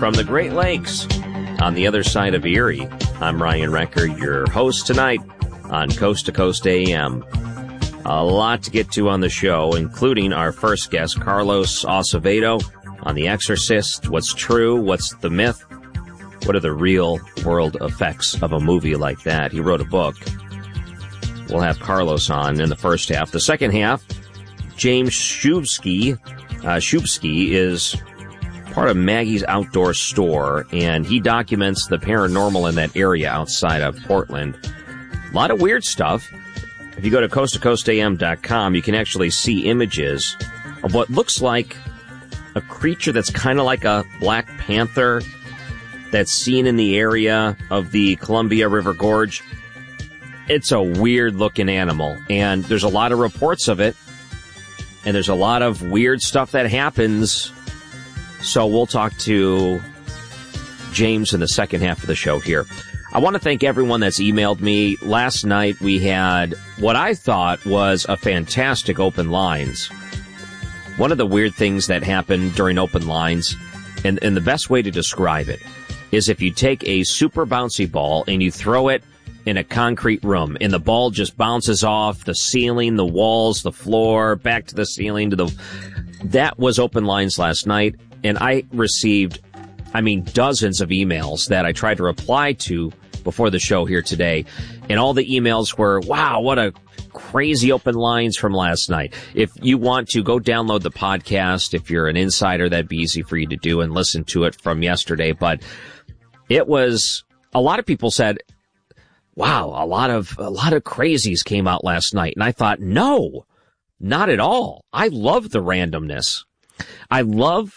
from the Great Lakes on the other side of Erie. I'm Ryan Recker, your host tonight on Coast to Coast AM. A lot to get to on the show, including our first guest, Carlos Acevedo, on The Exorcist. What's true? What's the myth? What are the real-world effects of a movie like that? He wrote a book. We'll have Carlos on in the first half. The second half, James Shubsky. Shubsky is part of Maggie's Outdoor Store, and he documents the paranormal in that area outside of Portland. A lot of weird stuff. If you go to coasttocoastam.com, you can actually see images of what looks like a creature that's kind of like a Black Panther that's seen in the area of the Columbia River Gorge. It's a weird-looking animal, and there's a lot of reports of it, and there's a lot of weird stuff that happens. So we'll talk to James in the second half of the show here. I want to thank everyone that's emailed me. Last night we had what I thought was a fantastic open lines. One of the weird things that happened during open lines, and the best way to describe it, is if you take a super bouncy ball and you throw it in a concrete room, and the ball just bounces off the ceiling, the walls, the floor, back to the ceiling, that was open lines last night. And I received, dozens of emails that I tried to reply to before the show here today. And all the emails were, wow, what a crazy open lines from last night. If you want to go download the podcast, if you're an insider, that'd be easy for you to do and listen to it from yesterday. But it was, a lot of people said, wow, a lot of crazies came out last night. And I thought, no, not at all. I love the randomness. I love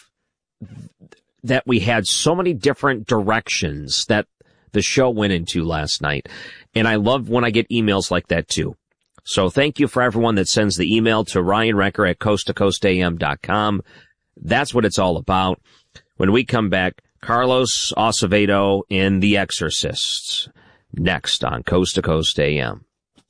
that we had so many different directions that the show went into last night. And I love when I get emails like that too. So thank you for everyone that sends the email to Ryan Recker at coasttocoastam.com. That's what it's all about. When we come back, Carlos Acevedo in The Exorcist. Next on Coast to Coast AM.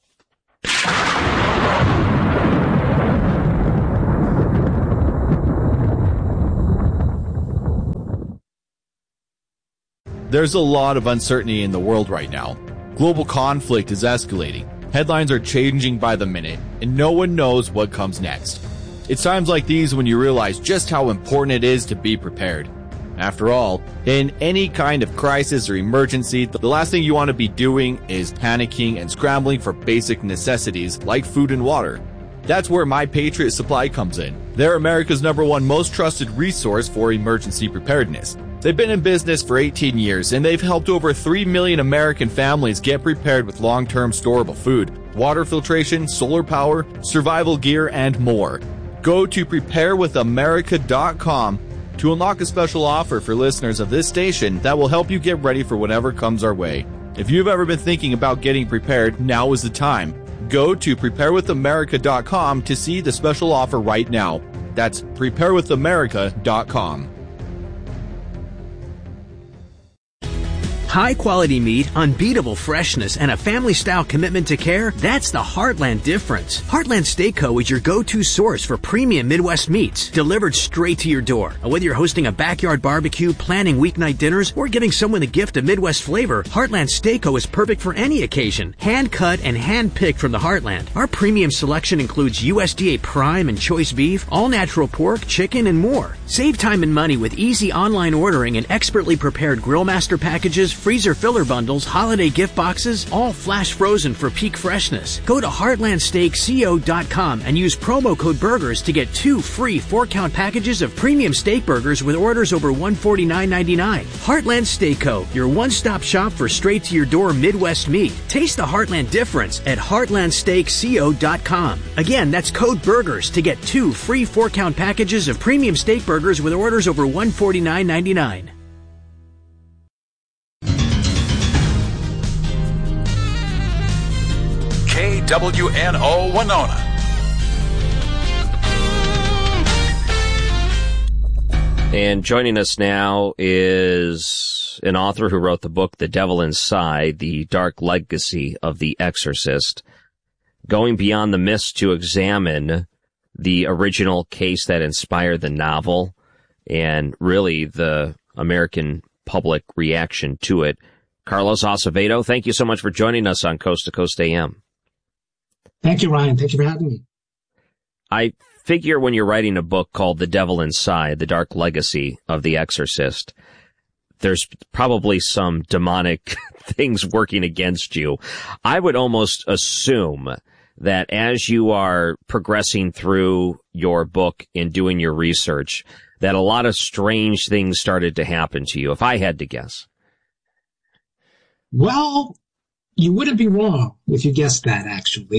There's a lot of uncertainty in the world right now. Global conflict is escalating. Headlines are changing by the minute, and no one knows what comes next. It's times like these when you realize just how important it is to be prepared. After all, in any kind of crisis or emergency, the last thing you want to be doing is panicking and scrambling for basic necessities like food and water. That's where My Patriot Supply comes in. They're America's #1 most trusted resource for emergency preparedness. They've been in business for 18 years, and they've helped over 3 million American families get prepared with long-term storable food, water filtration, solar power, survival gear, and more. Go to preparewithamerica.com to unlock a special offer for listeners of this station that will help you get ready for whatever comes our way. If you've ever been thinking about getting prepared, now is the time. Go to preparewithamerica.com to see the special offer right now. That's preparewithamerica.com. High-quality meat, unbeatable freshness, and a family-style commitment to care, that's the Heartland difference. Heartland Steak Co. is your go-to source for premium Midwest meats, delivered straight to your door. And whether you're hosting a backyard barbecue, planning weeknight dinners, or giving someone a gift of Midwest flavor, Heartland Steak Co. is perfect for any occasion. Hand-cut and hand-picked from the Heartland. Our premium selection includes USDA prime and choice beef, all-natural pork, chicken, and more. Save time and money with easy online ordering and expertly prepared Grillmaster packages, freezer filler bundles, holiday gift boxes, all flash frozen for peak freshness. Go to heartlandsteakco.com and use promo code BURGERS to get 2 free 4-count packages of premium steak burgers with orders over $149.99. Heartland Steak Co., your one-stop shop for straight-to-your-door Midwest meat. Taste the Heartland difference at heartlandsteakco.com. Again, that's code BURGERS to get 2 free 4-count packages of premium steak burgers with orders over $149.99. KWNO Winona. And joining us now is an author who wrote the book The Devil Inside, The Dark Legacy of the Exorcist, going beyond the myths to examine the original case that inspired the novel and really the American public reaction to it. Carlos Acevedo, thank you so much for joining us on Coast to Coast AM. Thank you, Ryan. Thank you for having me. I figure when you're writing a book called The Devil Inside, The Dark Legacy of The Exorcist, there's probably some demonic things working against you. I would almost assume that as you are progressing through your book and doing your research, that a lot of strange things started to happen to you, if I had to guess. Well, you wouldn't be wrong if you guessed that, actually.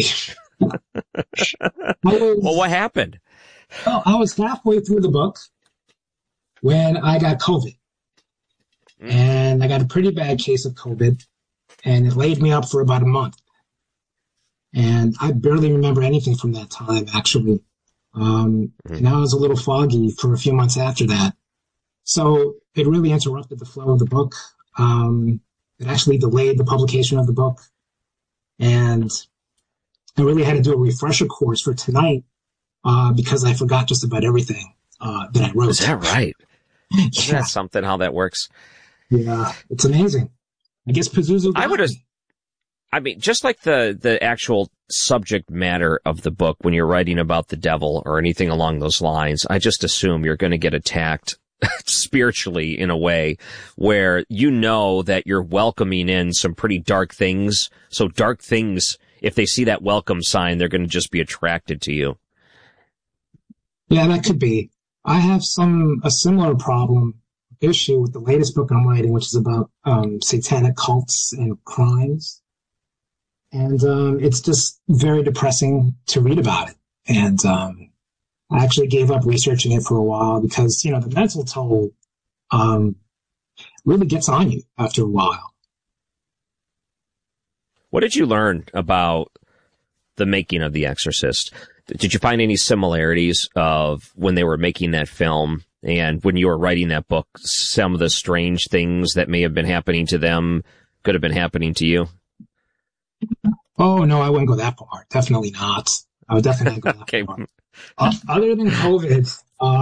Well, what happened? Well, I was halfway through the book when I got COVID. And I got a pretty bad case of COVID, and it laid me up for about a month. And I barely remember anything from that time, actually. And I was a little foggy for a few months after that. So it really interrupted the flow of the book. It actually delayed the publication of the book. And I really had to do a refresher course for tonight because I forgot just about everything that I wrote. Is that right? Yeah. Isn't that something, how that works? Yeah, it's amazing. I guess Pazuzu. I mean, just like the actual subject matter of the book, when you're writing about the devil or anything along those lines, I just assume you're going to get attacked spiritually in a way where you know that you're welcoming in some pretty dark things. So dark things, if they see that welcome sign, they're going to just be attracted to you. Yeah, that could be. I have a similar issue with the latest book I'm writing, which is about satanic cults and crimes. And it's just very depressing to read about it. And I actually gave up researching it for a while because, the mental toll really gets on you after a while. What did you learn about the making of The Exorcist? Did you find any similarities of when they were making that film and when you were writing that book, some of the strange things that may have been happening to them could have been happening to you? Oh, no, I wouldn't go that far. Definitely not. I would definitely not go that far. Other than COVID,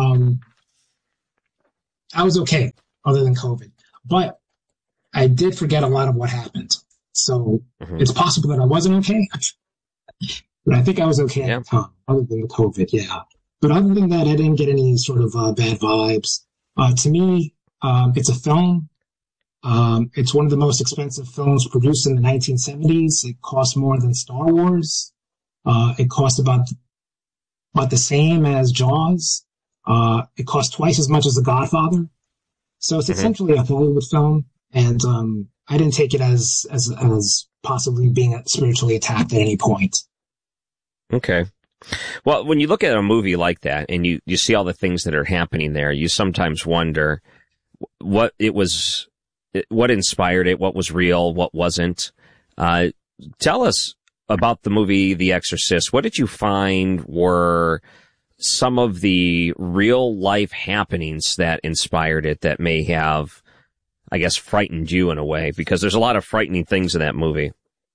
I was okay other than COVID. But I did forget a lot of what happened. So it's possible that I wasn't okay. But I think I was okay at the time, other than the COVID, yeah. But other than that, I didn't get any sort of bad vibes. To me, it's a film. It's one of the most expensive films produced in the 1970s. It cost more than Star Wars. It cost about the same as Jaws. It cost twice as much as The Godfather. So it's essentially a Hollywood film. And I didn't take it as possibly being spiritually attacked at any point. Okay. Well, when you look at a movie like that and you see all the things that are happening there, you sometimes wonder what inspired it, what was real, what wasn't. Tell us about the movie The Exorcist. What did you find were some of the real life happenings that inspired it that may have, I guess, frightened you in a way? Because there's a lot of frightening things in that movie.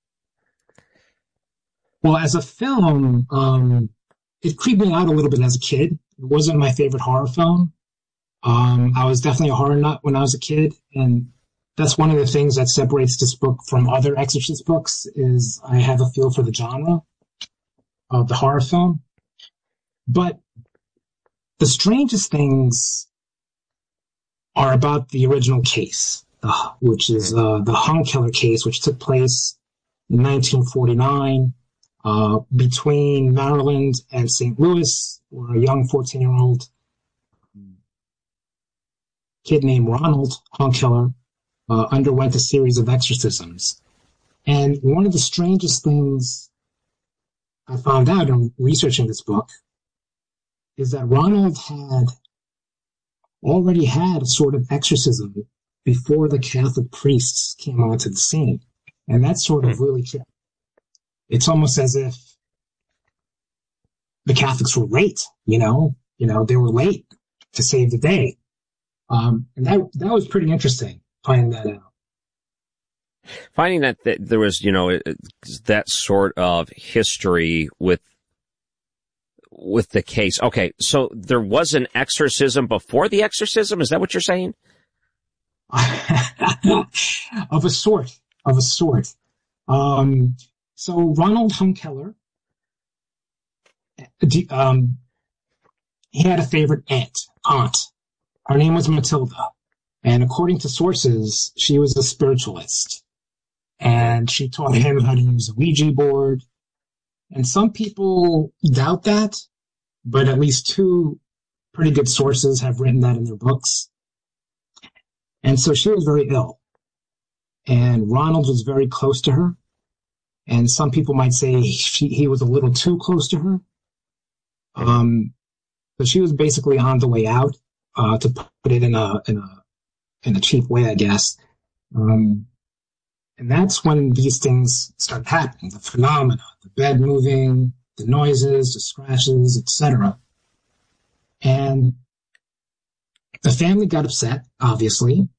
Well, as a film, it creeped me out a little bit as a kid. It wasn't my favorite horror film. I was definitely a horror nut when I was a kid, and that's one of the things that separates this book from other Exorcist books is I have a feel for the genre of the horror film. But the strangest things are about the original case, which is the Hung Killer case, which took place in 1949. Between Maryland and St. Louis, where a young 14-year-old kid named Ronald Hunkeler underwent a series of exorcisms. And one of the strangest things I found out in researching this book is that Ronald had already had a sort of exorcism before the Catholic priests came onto the scene. And that sort of really it's almost as if the Catholics were late, they were late to save the day. And that was pretty interesting, finding that out. Finding that there was, that sort of history with the case. Okay, so there was an exorcism before the exorcism? Is that what you're saying? Of a sort. So Ronald Hunkeler, he had a favorite aunt. Her name was Matilda. And according to sources, she was a spiritualist. And she taught him how to use a Ouija board. And some people doubt that, but at least two pretty good sources have written that in their books. And so she was very ill. And Ronald was very close to her. And some people might say he was a little too close to her. But she was basically on the way out, to put it in a cheap way, I guess. And that's when these things start happening, the phenomena, the bed moving, the noises, the scratches, etc. And the family got upset, obviously.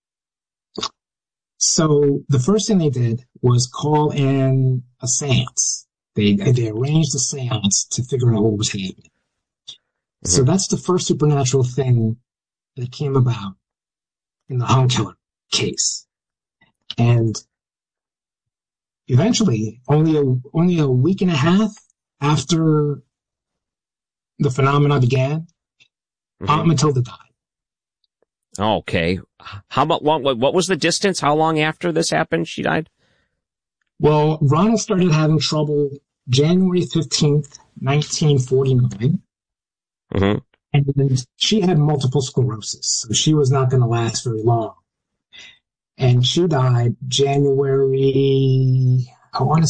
So the first thing they did was call in a seance. They arranged a seance to figure out what was happening. Mm-hmm. So that's the first supernatural thing that came about in the Hunkeler case. And eventually, only a week and a half after the phenomena began, Aunt Matilda died. Okay. How about what was the distance? How long after this happened she died? Well, Ronald started having trouble January 15th, 1949. Mm-hmm. And she had multiple sclerosis, so she was not going to last very long. And she died January, I want to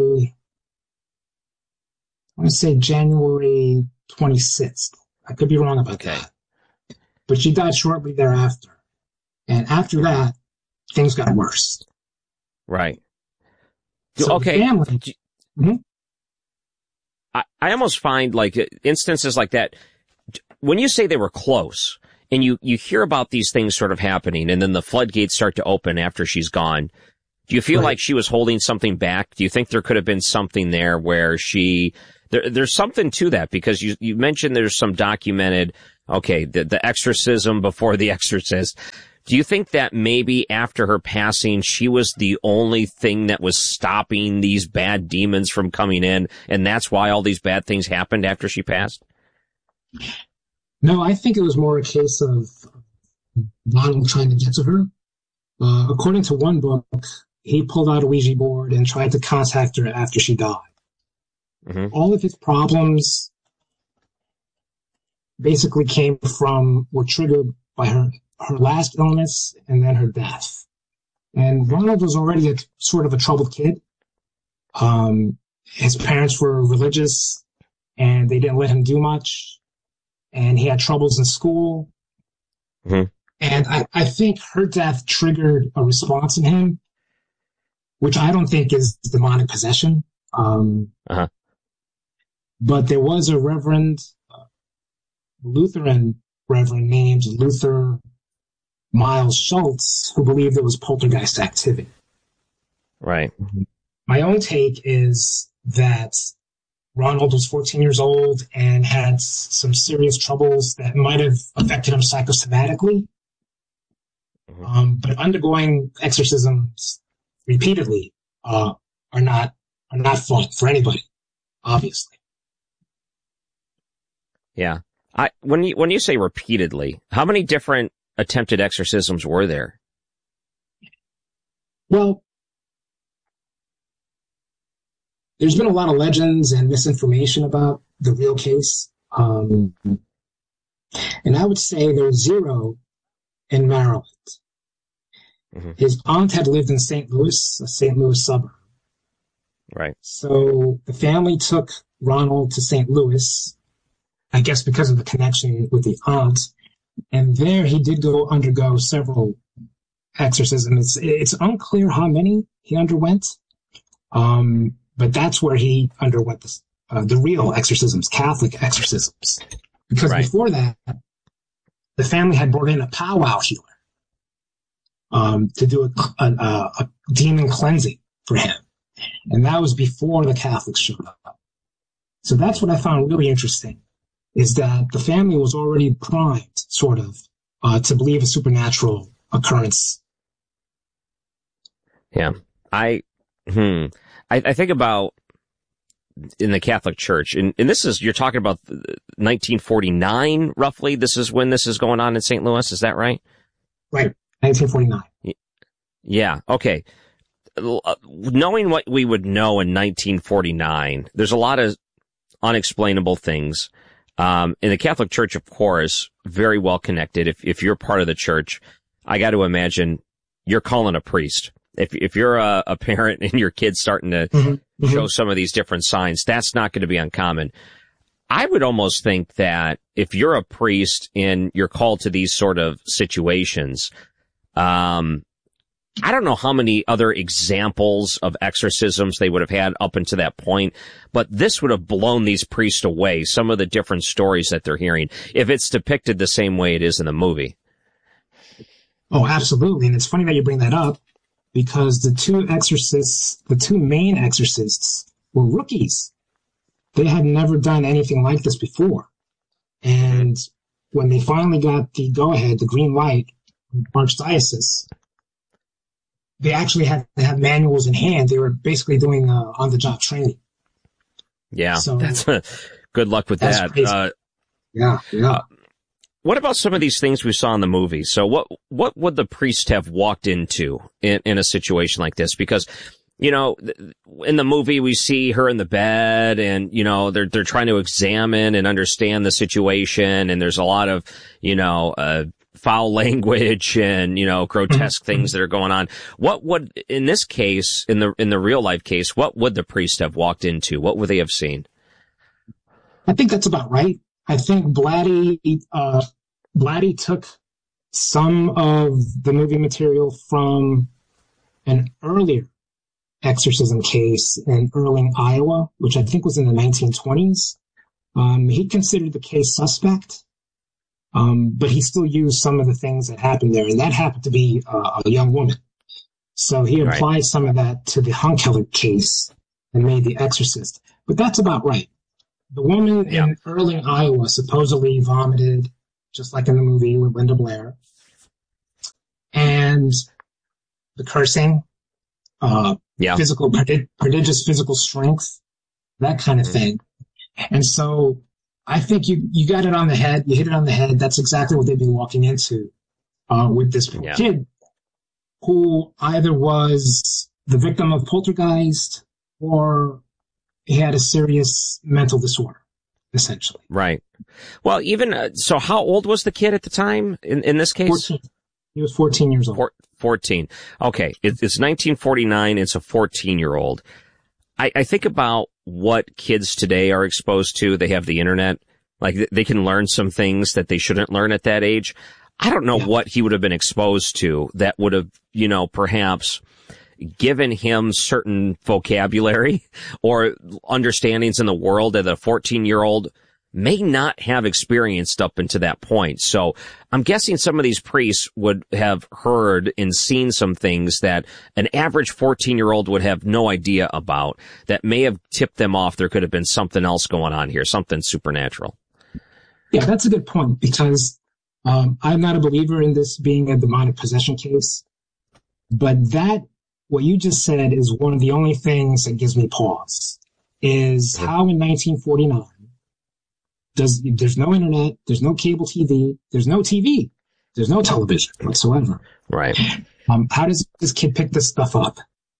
say January 26th. I could be wrong about that. But she died shortly thereafter. And after that, things got worse. Right. So okay. Family, I almost find like instances like that, when you say they were close and you hear about these things sort of happening and then the floodgates start to open after she's gone, do you feel like she was holding something back? Do you think there could have been something there where there's something to that? Because you mentioned there's some documented, the exorcism before the exorcist. Do you think that maybe after her passing, she was the only thing that was stopping these bad demons from coming in, and that's why all these bad things happened after she passed? No, I think it was more a case of Ronald trying to get to her. According to one book, he pulled out a Ouija board and tried to contact her after she died. Mm-hmm. All of his problems basically were triggered by her last illness and then her death. And Ronald was already a sort of a troubled kid. His parents were religious and they didn't let him do much. And he had troubles in school. Mm-hmm. And I think her death triggered a response in him, which I don't think is demonic possession. But there was a Lutheran reverend named Luther Miles Schultz who believed it was poltergeist activity. Right. My own take is that Ronald was 14 years old and had some serious troubles that might have affected him psychosomatically. Mm-hmm. But undergoing exorcisms repeatedly are not fun for anybody, obviously. Yeah. When you say repeatedly, how many different attempted exorcisms were there? Well, there's been a lot of legends and misinformation about the real case. And I would say there's 0 in Maryland. Mm-hmm. His aunt had lived in St. Louis, a St. Louis suburb. Right. So the family took Ronald to St. Louis, I guess because of the connection with the aunt. And there he did undergo several exorcisms. It's unclear how many he underwent. But that's where he underwent the real exorcisms, Catholic exorcisms. Because before that, the family had brought in a powwow healer to do a demon cleansing for him. And that was before the Catholics showed up. So that's what I found really interesting, is that the family was already primed, sort of, to believe a supernatural occurrence. Yeah. I think about in the Catholic Church, and this is, you're talking about 1949, roughly. This is when this is going on in St. Louis. Is that right? Right. 1949. Yeah. Okay. Knowing what we would know in 1949, there's a lot of unexplainable things. In the Catholic Church, of course, very well connected. If you're part of the church, I got to imagine you're calling a priest. If you're a parent and your kid's starting to show some of these different signs, that's not going to be uncommon. I would almost think that if you're a priest and you're called to these sort of situations, I don't know how many other examples of exorcisms they would have had up until that point, but this would have blown these priests away, some of the different stories that they're hearing, if it's depicted the same way it is in the movie. Oh, absolutely. And it's funny that you bring that up, because the two main exorcists were rookies. They had never done anything like this before. And when they finally got the go-ahead, the green light from Archdiocese, they actually had to have manuals in hand. They were basically doing on-the-job training. Yeah, so that's good luck with that. Yeah. What about some of these things we saw in the movie? So what would the priest have walked into in a situation like this? Because, you know, in the movie we see her in the bed, and, you know, they're trying to examine and understand the situation, and there's a lot of, you know, foul language and, you know, grotesque things that are going on. What would, in this case, in the real life case, what would the priest have walked into? What would they have seen? I think that's about right. I think Blatty took some of the movie material from an earlier exorcism case in Erling, Iowa, which I think was in the 1920s. He considered the case suspect. But he still used some of the things that happened there, and that happened to be a young woman. So he applied some of that to the Hunkeler case and made The Exorcist. But that's about right. The woman in Erling, Iowa, supposedly vomited, just like in the movie with Linda Blair. And the cursing, prodigious physical strength, that kind of thing. And so I think you got it on the head. You hit it on the head. That's exactly what they'd be walking into with this kid, who either was the victim of poltergeist or he had a serious mental disorder, essentially. Right. Well, even so, how old was the kid at the time in this case? 14. He was 14 years old. 14. Okay. It's 1949. It's a 14-year-old. I think about what kids today are exposed to. They have the internet. Like, they can learn some things that they shouldn't learn at that age. I don't know what he would have been exposed to that would have, you know, perhaps given him certain vocabulary or understandings in the world that a 14-year-old may not have experienced up until that point. So I'm guessing some of these priests would have heard and seen some things that an average 14-year-old would have no idea about, that may have tipped them off there could have been something else going on here, something supernatural. Yeah, that's a good point, because I'm not a believer in this being a demonic possession case, but what you just said is one of the only things that gives me pause, is how in 1949, there's no internet, there's no cable TV, there's no television whatsoever. Right. How does this kid pick this stuff up?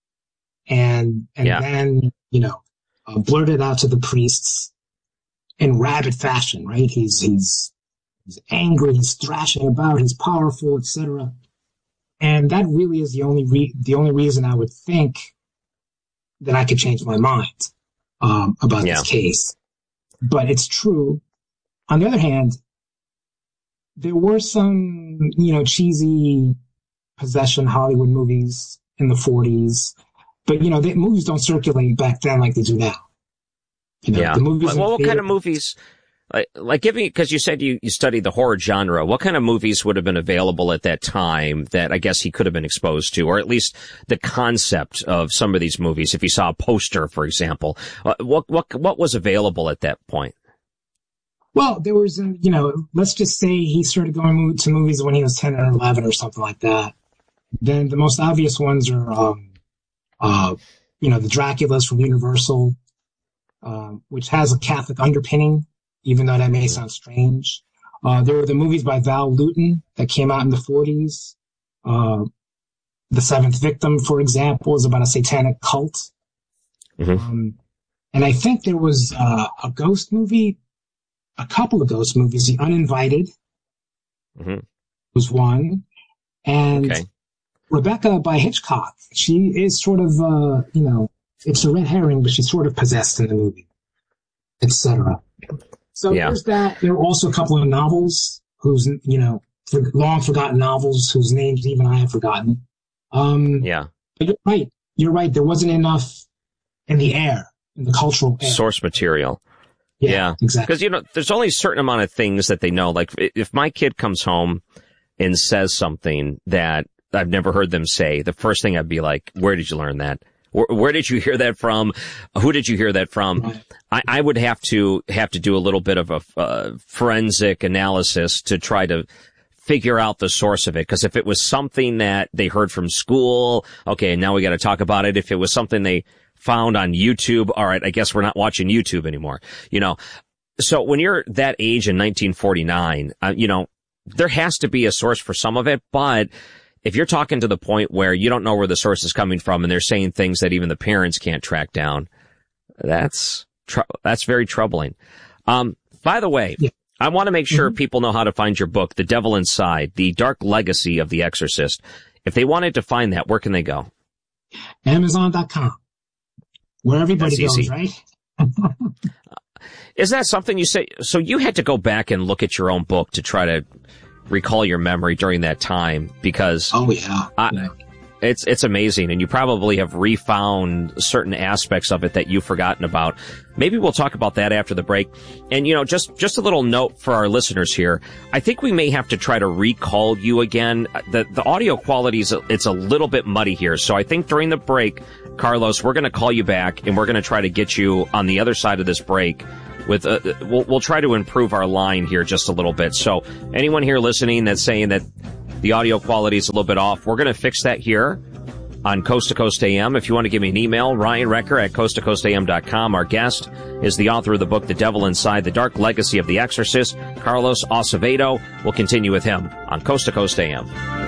And then, you know, blurt it out to the priests in rabid fashion, right? He's angry, he's thrashing about, he's powerful, etc. And that really is the only reason I would think that I could change my mind about this case. But it's true. On the other hand, there were some, you know, cheesy possession Hollywood movies in the 40s, but, you know, the movies don't circulate back then like they do now. You know, the movies. Well, what kind of movies? Like, give me, because you said you studied the horror genre. What kind of movies would have been available at that time that I guess he could have been exposed to, or at least the concept of some of these movies? If he saw a poster, for example, what was available at that point? Well, there was, let's just say he started going to movies when he was 10 or 11 or something like that. Then the most obvious ones are, the Draculas from Universal, which has a Catholic underpinning, even though that may sound strange. There were the movies by Val Lewton that came out in the 40s. The Seventh Victim, for example, is about a satanic cult. Mm-hmm. And I think there was a ghost movie, a couple of ghost movies. The Uninvited was one. And Rebecca by Hitchcock. She is sort of, it's a red herring, but she's sort of possessed in the movie, etc. So there's that. There are also a couple of novels whose, long forgotten novels whose names even I have forgotten. But you're right. There wasn't enough in the air, in the cultural air. Source material. Yeah, exactly. Because, there's only a certain amount of things that they know. Like, if my kid comes home and says something that I've never heard them say, the first thing I'd be like, where did you learn that? Where did you hear that from? Who did you hear that from? Right. I would have to do a little bit of a forensic analysis to try to figure out the source of it. Because if it was something that they heard from school, okay, now we got to talk about it. If it was something they found on YouTube, all right, I guess we're not watching YouTube anymore. So when you're that age in 1949, there has to be a source for some of it. But if you're talking to the point where you don't know where the source is coming from and they're saying things that even the parents can't track down, that's very troubling. By the way, I want to make sure people know how to find your book, The Devil Inside, The Dark Legacy of the Exorcist. If they wanted to find that, where can they go? Amazon.com. Where everybody goes, right? Is that something you say? So you had to go back and look at your own book to try to recall your memory during that time because it's amazing, and you probably have refound certain aspects of it that you've forgotten about. Maybe we'll talk about that after the break. And just a little note for our listeners here. I think we may have to try to recall you again. The audio quality it's a little bit muddy here, so I think during the break, Carlos, we're going to call you back and we're going to try to get you on the other side of this break. We'll try to improve our line here just a little bit. So anyone here listening that's saying that the audio quality is a little bit off, we're going to fix that here on Coast to Coast AM. If you want to give me an email, Ryan Recker at coasttocoastam.com. Our guest is the author of the book, The Devil Inside, The Dark Legacy of the Exorcist, Carlos Acevedo. We'll continue with him on Coast to Coast AM.